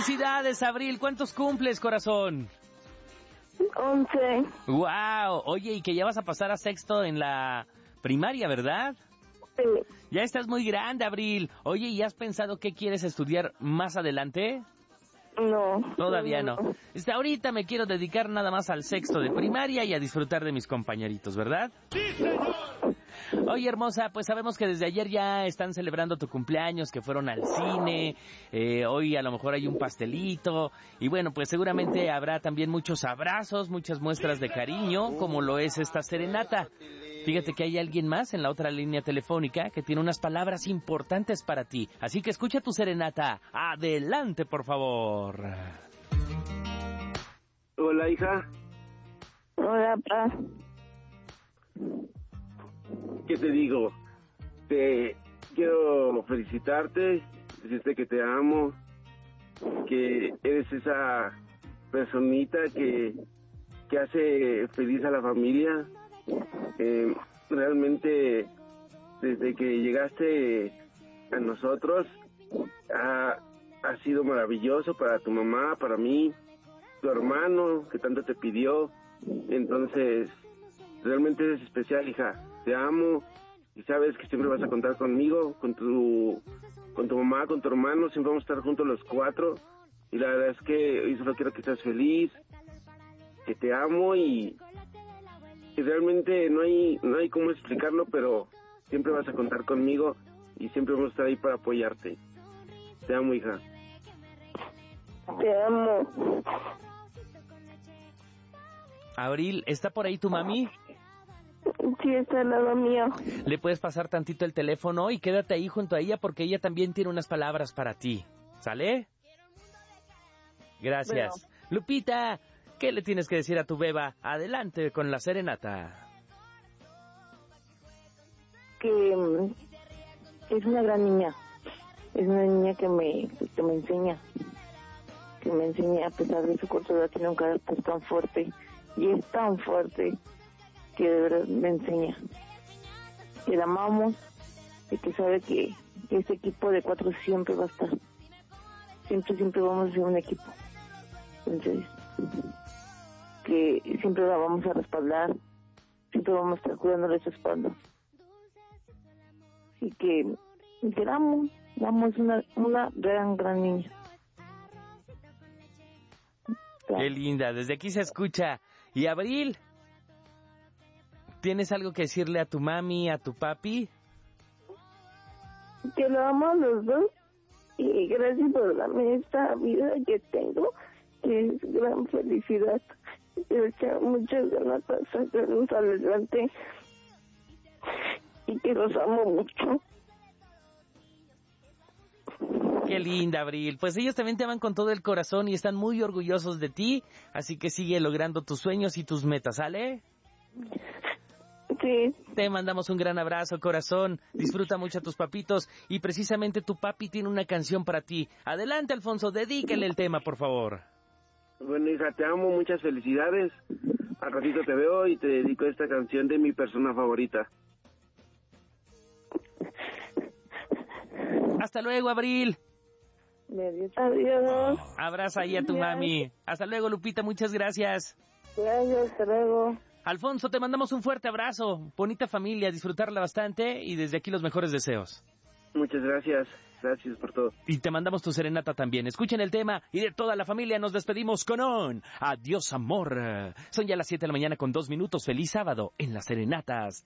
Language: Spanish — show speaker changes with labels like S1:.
S1: ¡Felicidades, Abril! ¿Cuántos cumples, corazón?
S2: 11.
S1: ¡Wow! Oye, y que ya vas a pasar a sexto en la primaria, ¿verdad?
S2: Sí.
S1: Ya estás muy grande, Abril. Oye, ¿y has pensado qué quieres estudiar más adelante?
S2: No.
S1: Todavía no. Ahorita me quiero dedicar nada más al sexto de primaria y a disfrutar de mis compañeritos, ¿verdad?
S3: ¡Sí, señor!
S1: Oye, hermosa, pues sabemos que desde ayer ya están celebrando tu cumpleaños, que fueron al cine, hoy a lo mejor hay un pastelito, y bueno, pues seguramente habrá también muchos abrazos, muchas muestras de cariño, como lo es esta serenata. Fíjate que hay alguien más en la otra línea telefónica que tiene unas palabras importantes para ti, así que escucha tu serenata. Adelante, por favor.
S4: Hola, hija.
S2: Hola, pa.
S4: ¿Qué te digo? Te quiero felicitarte, decirte que te amo, que eres esa personita que hace feliz a la familia. Realmente, desde que llegaste a nosotros, ha sido maravilloso para tu mamá, para mí, tu hermano, que tanto te pidió. Entonces, realmente eres especial, hija. Te amo y sabes que siempre vas a contar conmigo, con tu mamá, con tu hermano. Siempre vamos a estar juntos los cuatro. Y la verdad es que hoy solo quiero que estés feliz, que te amo y realmente no hay cómo explicarlo, pero siempre vas a contar conmigo y siempre vamos a estar ahí para apoyarte. Te amo, hija.
S2: Te amo.
S1: Abril, ¿está por ahí tu mami?
S2: Sí, está al lado mío.
S1: Le puedes pasar tantito el teléfono y quédate ahí junto a ella porque ella también tiene unas palabras para ti. ¿Sale? Gracias. Bueno. Lupita, ¿qué le tienes que decir a tu beba? Adelante con la serenata.
S2: Que es una gran niña. Es una niña que me enseña. Que me enseña, a pesar de su corta edad, tiene un carácter tan fuerte. Y es tan fuerte que de verdad me enseña. Que la amamos y que sabe que este equipo de 4 siempre va a estar. Siempre vamos a ser un equipo. Entonces, que siempre la vamos a respaldar, siempre vamos a estar cuidándole su espalda. Y que la amo, es una gran niña.
S1: Qué linda, desde aquí se escucha. Y Abril, ¿tienes algo que decirle a tu mami, a tu papi?
S2: Que lo amo a los dos y gracias por darme esta vida que tengo, que es gran felicidad. Yo echar muchas ganas para sacarnos adelante y que los amo mucho.
S1: Qué linda, Abril. Pues ellos también te aman con todo el corazón y están muy orgullosos de ti, así que sigue logrando tus sueños y tus metas, ¿sale?
S2: Sí.
S1: Te mandamos un gran abrazo, corazón. Disfruta mucho a tus papitos y precisamente tu papi tiene una canción para ti. Adelante, Alfonso, dedícale el tema, por favor.
S4: Bueno, hija, te amo, muchas felicidades. Al ratito te veo y te dedico esta canción de mi persona favorita.
S1: Hasta luego, Abril.
S2: Adiós.
S1: Abraza ahí a tu mami. Hasta luego, Lupita, muchas gracias.
S2: Gracias, hasta luego.
S1: Alfonso, te mandamos un fuerte abrazo. Bonita familia, disfrutarla bastante y desde aquí los mejores deseos.
S4: Muchas gracias. Gracias por todo.
S1: Y te mandamos tu serenata también. Escuchen el tema y de toda la familia nos despedimos con un adiós, amor. Son ya las 7 de la mañana con 2 minutos. Feliz sábado en las serenatas